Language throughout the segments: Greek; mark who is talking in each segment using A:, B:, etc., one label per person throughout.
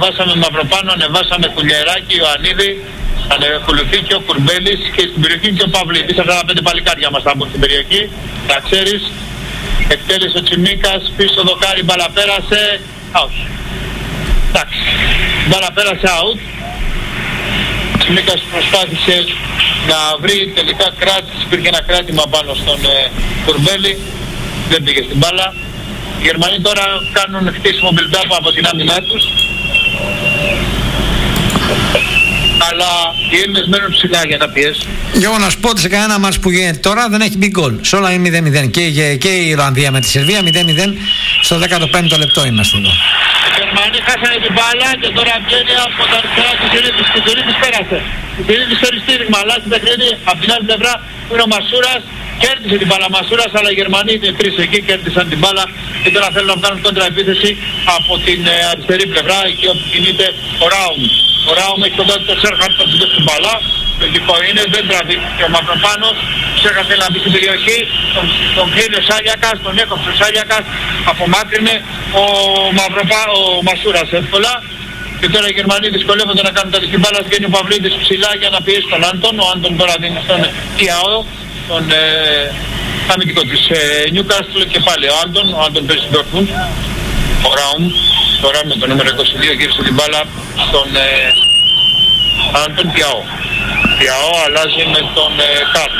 A: ανεβάσαμε Μαυροπάνο, ανεβάσαμε Κουλιεράκη, Ιωαννίδη, ακολουθεί και ο Κουρμπέλης και στην περιοχή και ο Παυλίδης. Αυτά τα 5 παλικάρια μας θα μπουν στην περιοχή, τα ξέρεις. Εκτέλεσε ο Τσιμίκας, πίσω δοκάρι, μπάλα πέρασε, out. Εντάξει, μπάλα πέρασε out. Ο Τσιμίκας προσπάθησε να βρει, τελικά κράτησε, υπήρχε ένα κράτημα πάνω στον Κουρμπέλη, δεν πήγε στην μπάλα. Οι Γερμανοί τώρα κάνουν χτίσιμο build-up από την άμυνά τους, αλλά οι Έλληνες μένουν ψηλά για να πιέσουν.
B: Εγώ να σου πω ότι σε κανένα μάτς που γίνεται τώρα δεν έχει μπει γκολ. Σε όλα είναι 0-0. Και η Ιρλανδία με τη Σερβία 0-0. Στο 15ο λεπτό είμαστε εδώ.
A: Οι Γερμανοί χάσανε την μπάλα και τώρα βγαίνει από τα αριστερά του Σιρίδης. Ο Σιρίδης πέρασε. Ο Σιρίδης φέρει στήριγμα, αλλάζει παιχνίδι. Από την άλλη πλευρά που είναι ο Μασούρας. Κέρδισε την μπάλα Μασούρας, αλλά οι Γερμανοί είναι 3 εκεί, κέρδισαν την μπάλα και τώρα θέλουν να βγάλουν κόντρα επίθεση από την αριστερή πλευρά, εκεί όπου κινείται ο Ράουμ. Ο Ράουμ έχει κοντά του το Σέρχαρτ που του την μπάλα. Λογικό είναι, δεν τραβήθηκε ο Μαυροπάνος. Ο Σέρχαρτ θέλει να μπει στην περιοχή, τον κλείνει ο Σάλιακας, τον έκοψε ο Σάλιακας, απομάκρυνε ο Μασούρας εύκολα. Και τώρα οι Γερμανοί δυσκολεύονται να κάνουν τα δική μπάλα, βγαίνει ο Παυλίδης ψηλά για να πιέσει τον Άντον. Ο Άντον τώρα δίνει στον Ιαό, τον αμυντικό της Νιούκαστλ και πάλι ο Άντον παίζει στην Ντόρτμουντ. Ο Ράουμ τώρα με το νούμερο 22 γύρισε την μπάλα στον Άντον Πιαό. Πιαό αλλάζει με τον Κάρλ.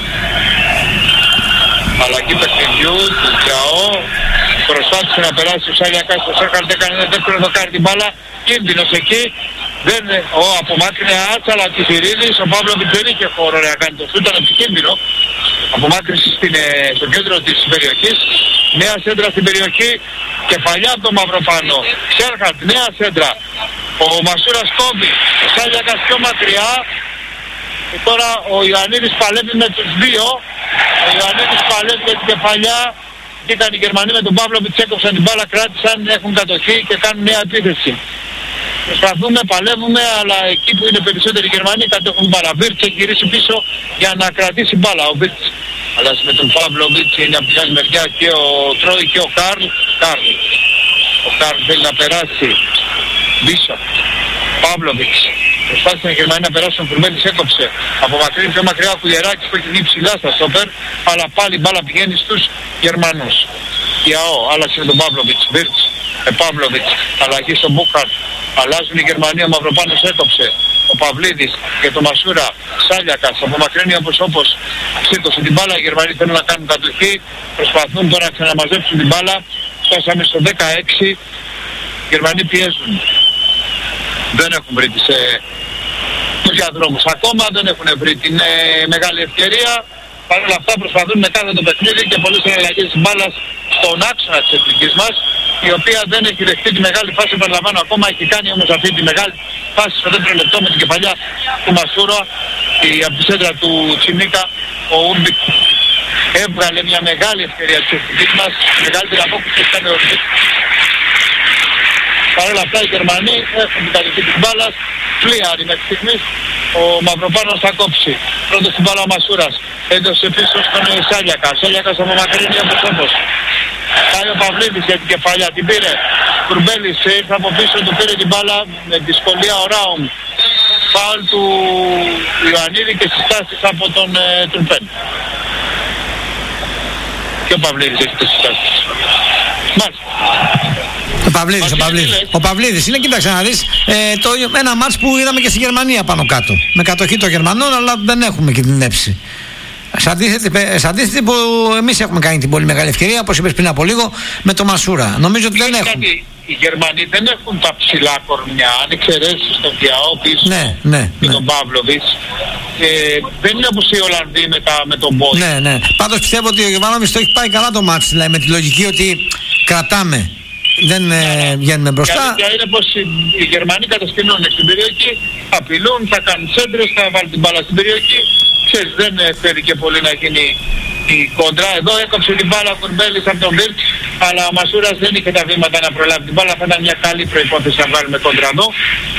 A: Αλλαγή παιχνιδιού του Πιαό. Προσπάθησε να περάσει ο Σάλιακας, ο Σέρχαρτ έκανε ένα δεύτερο δοκάρι την μπάλα. Κίνδυνος εκεί. Δεν, απομάκρυνε άτσα, αλλά τη Σιρίδης, ο Παύλοβιτς δεν είχε χώρο να κάνει το σούτ, ήταν επικίνδυνο. Απομάκρυνση στο κέντρο της περιοχής. Νέα σέντρα στην περιοχή, κεφαλιά από το Μαυροπάνο. Σέρχαρτ, νέα σέντρα. Ο Μασούρας κόβει, ο Σάλιακας πιο μακριά. Και τώρα ο Ιωαννίδης παλεύει με τους δύο. Ο Ιωαννίδης παλεύει με την κεφαλιά. Και ήταν οι Γερμανοί με τον Παύλοβιτς, έκοψαν την μπάλα, κράτησαν, έχουν κατοχή και κάνουν νέα επίθεση. Προσπαθούμε, παλεύουμε, αλλά εκεί που είναι περισσότεροι Γερμανοί κατέχουν μπάλα. Βίρτς έχει γυρίσει πίσω για να κρατήσει μπάλα. Ο Βίρτς αλλάζει με τον Παύλοβιτς, είναι από την άλλη μεριά και ο Τρόι και ο Καρλ. Ο Καρλ θέλει να περάσει. Πίσω. Παύλοβιτς. Προσπάθησαν οι Γερμανοί να περάσουν, ο Κουρμπέλης έκοψε. Απομακρύνει πιο μακριά ο Κουλιεράκης που έχει βγει ψηλά στα στόπερ, αλλά πάλι η μπάλα πηγαίνει στους Γερμανούς. Ιαό, άλλαξε με τον Παύλοβιτς. Βίρτς. Παύλοβιτς, αλλαγή στον Μπούχαρτ. Αλλάζουν οι Γερμανοί, ο Μαυροπάνος έκοψε. Ο Παυλίδης και το Μασούρα, Σάλιακας, απομακρύνει όπως σήκωσε την μπάλα. Οι Γερμανοί θέλουν να κάνουν κατοχή, προσπαθούν τώρα να ξαναμαζέψουν την μπάλα. Φτάσαμε στο 16, οι Γερμανοί πιέζουν. Δεν έχουν βρει τους διαδρόμους ακόμα, δεν έχουν βρει την μεγάλη ευκαιρία. Παρ' όλα αυτά προσπαθούν με κάθε το παιχνίδι και πολλές εναλλαγές της μπάλας στον άξονα της εθνικής μας, η οποία δεν έχει δεχτεί τη μεγάλη φάση, επαναλαμβάνω ακόμα, έχει κάνει όμως αυτή τη μεγάλη φάση στο δεύτερο λεπτό με την κεφαλιά του Μασούρα, από τη σέντρα του Τσιμίκα, ο Ούρμπικ έβγαλε μια μεγάλη ευκαιρία της εθνικής μας, μεγαλύτερη απόκριση που έκανε ο Ούρμπικ. Παρ' όλα αυτά οι Γερμανοί έχουν την κατοχή της μπάλας, φλίαρη μέχρι στιγμής, ο Μαυροπάνος θα κόψει. Πρώτος την μπάλα ο Μασούρας, έδωσε πίσω στον Σάλιακα, Σάλιακας απομακρύνει όπως. Πάει ο Παυλίδης για την κεφαλιά, την πήρε. Κουρμπέλης ήρθε από πίσω, του πήρε την μπάλα με δυσκολία ο Ράουμ. Φάουλ του Ιωαννίδη και συστάσεις από τον Τρουπέν. Και ο Παυλίδης έχει τις συστάσεις. Μάλιστα.
B: Ο Παυλίδης είναι, κοίταξε να δεις, ένα μάτς που είδαμε και στη Γερμανία πάνω κάτω. Με κατοχή των Γερμανών, αλλά δεν έχουμε κινδυνεύσει. Σε αντίθετη που εμείς έχουμε κάνει την πολύ μεγάλη ευκαιρία, όπως είπες πριν από λίγο, με το Μασούρα. Νομίζω ότι δεν έχουν.
A: Οι Γερμανοί δεν έχουν τα ψηλά κορμιά, αν εξαιρέσεις τον Πιαό πίσω και τον Παύλοβιτς. Δεν είναι όπως οι Ολλανδοί με τον Μπόι.
B: Ναι. Πάντως πιστεύω ότι ο Γιωβάνοβιτς το έχει πάει καλά το μάτς, δηλαδή με τη λογική ότι κρατάμε. Δεν βγαίνουμε μπροστά.
A: Η αλήθεια είναι πως οι Γερμανοί κατασκηνώνουν στην περιοχή, απειλούν, θα κάνουν σέντρες, θα βάλουν την μπάλα στην περιοχή. Ξέρεις, δεν θέλει και πολύ να γίνει η κόντρα. Εδώ έκοψε την μπάλα ο Κουρμπέλης από τον Βίρτς, αλλά ο Μασούρας δεν είχε τα βήματα να προλάβει την μπάλα. Θα ήταν μια καλή προϋπόθεση να βάλουμε κόντρα εδώ.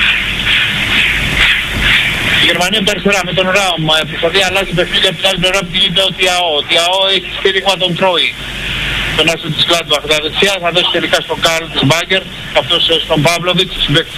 A: Η Γερμανία από τα αριστερά με τον Ράουμ προσπαθεί να αλλάζει παιχνίδι από την άλλη πλευρά που κινείται ο Τιαό. Ο Τιαό έχει στήριγμα τον Τρόι. Τον άσο της Γκλάντμπαχ. Τα δεξιά θα δώσει τελικά στον Καρλ της Μπάγκερ, αυτός στον Παύλοβιτς,